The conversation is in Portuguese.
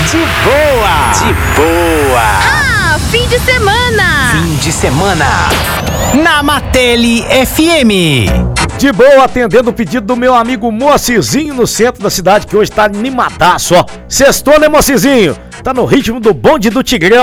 De boa. Ah, fim de semana. Fim de semana. Na Matele FM. De boa, atendendo o pedido do meu amigo Moacizinho no centro da cidade, que hoje tá animadaço, ó. Sextou, né, Moacizinho? Tá no ritmo do bonde do Tigrão.